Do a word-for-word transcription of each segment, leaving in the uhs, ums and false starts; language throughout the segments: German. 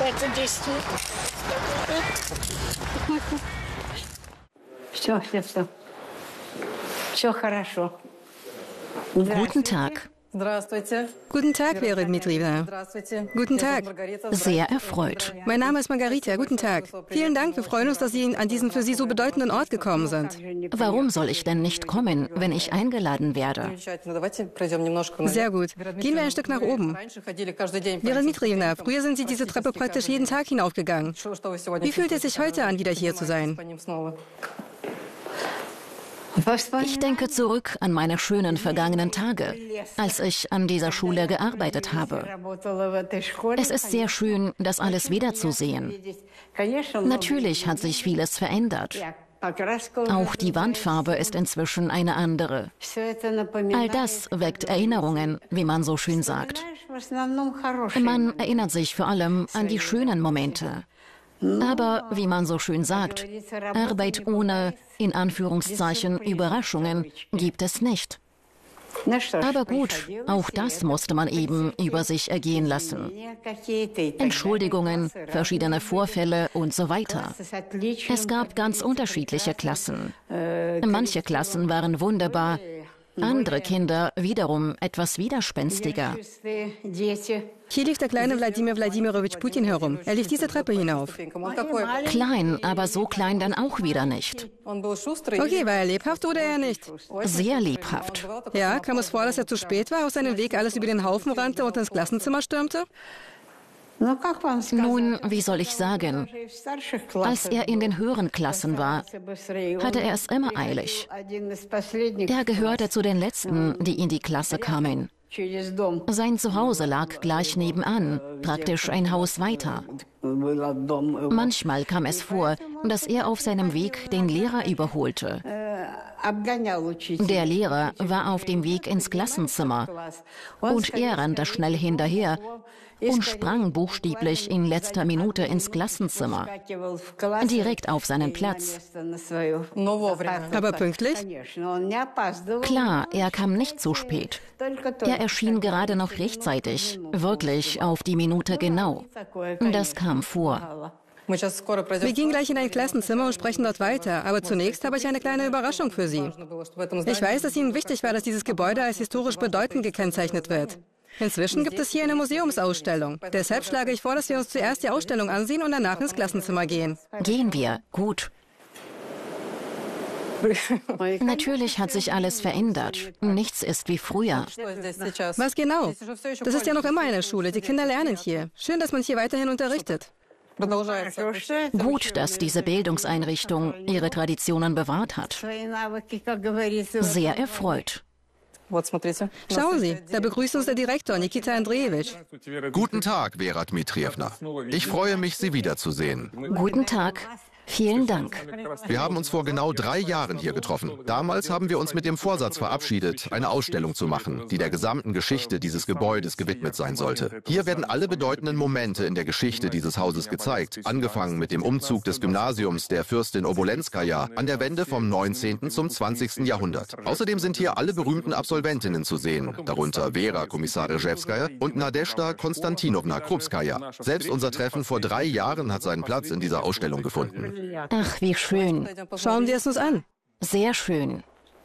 Guten Tag. Guten Tag, Vera Dmitrievna. Guten Tag. Sehr erfreut. Mein Name ist Margarita. Guten Tag. Vielen Dank. Wir freuen uns, dass Sie an diesen für Sie so bedeutenden Ort gekommen sind. Warum soll ich denn nicht kommen, wenn ich eingeladen werde? Sehr gut. Gehen wir ein Stück nach oben. Vera Dmitrievna, früher sind Sie diese Treppe praktisch jeden Tag hinaufgegangen. Wie fühlt es sich heute an, wieder hier zu sein? Ich denke zurück an meine schönen vergangenen Tage, als ich an dieser Schule gearbeitet habe. Es ist sehr schön, das alles wiederzusehen. Natürlich hat sich vieles verändert. Auch die Wandfarbe ist inzwischen eine andere. All das weckt Erinnerungen, wie man so schön sagt. Man erinnert sich vor allem an die schönen Momente. Aber, wie man so schön sagt, Arbeit ohne, in Anführungszeichen, Überraschungen gibt es nicht. Aber gut, auch das musste man eben über sich ergehen lassen. Entschuldigungen, verschiedene Vorfälle und so weiter. Es gab ganz unterschiedliche Klassen. Manche Klassen waren wunderbar, andere Kinder wiederum etwas widerspenstiger. Hier lief der kleine Wladimir Wladimirowitsch Putin herum. Er lief diese Treppe hinauf. Klein, aber so klein dann auch wieder nicht. Okay, war er lebhaft oder eher nicht? Sehr lebhaft. Ja, kam es vor, dass er zu spät war, auf seinem Weg alles über den Haufen rannte und ins Klassenzimmer stürmte? Nun, wie soll ich sagen, als er in den höheren Klassen war, hatte er es immer eilig. Er gehörte zu den Letzten, die in die Klasse kamen. Sein Zuhause lag gleich nebenan, praktisch ein Haus weiter. Manchmal kam es vor, dass er auf seinem Weg den Lehrer überholte. Der Lehrer war auf dem Weg ins Klassenzimmer und er rannte schnell hinterher und sprang buchstäblich in letzter Minute ins Klassenzimmer, direkt auf seinen Platz. Aber pünktlich? Klar, er kam nicht zu spät. Er erschien gerade noch rechtzeitig, wirklich auf die Minute genau. Das kam vor. Wir gehen gleich in ein Klassenzimmer und sprechen dort weiter, aber zunächst habe ich eine kleine Überraschung für Sie. Ich weiß, dass Ihnen wichtig war, dass dieses Gebäude als historisch bedeutend gekennzeichnet wird. Inzwischen gibt es hier eine Museumsausstellung. Deshalb schlage ich vor, dass wir uns zuerst die Ausstellung ansehen und danach ins Klassenzimmer gehen. Gehen wir, gut. Natürlich hat sich alles verändert. Nichts ist wie früher. Was genau? Das ist ja noch immer eine Schule. Die Kinder lernen hier. Schön, dass man hier weiterhin unterrichtet. Gut, dass diese Bildungseinrichtung ihre Traditionen bewahrt hat. Sehr erfreut. Schauen Sie, da begrüßt uns der Direktor, Nikita Andrejewitsch. Guten Tag, Vera Dmitrievna. Ich freue mich, Sie wiederzusehen. Guten Tag. Vielen Dank. Wir haben uns vor genau drei Jahren hier getroffen. Damals haben wir uns mit dem Vorsatz verabschiedet, eine Ausstellung zu machen, die der gesamten Geschichte dieses Gebäudes gewidmet sein sollte. Hier werden alle bedeutenden Momente in der Geschichte dieses Hauses gezeigt, angefangen mit dem Umzug des Gymnasiums der Fürstin Obolenskaja an der Wende vom neunzehnten zum zwanzigsten Jahrhundert. Außerdem sind hier alle berühmten Absolventinnen zu sehen, darunter Vera Komissaryszewskaja und Nadezhda Konstantinowna Krupskaja. Selbst unser Treffen vor drei Jahren hat seinen Platz in dieser Ausstellung gefunden. Ach, wie schön. Schauen wir es uns an. Sehr schön.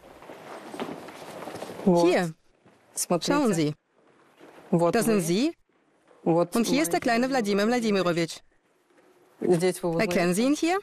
Hier. Schauen Sie. Das sind Sie. Und hier ist der kleine Wladimir Wladimirowitsch. Erkennen Sie ihn hier?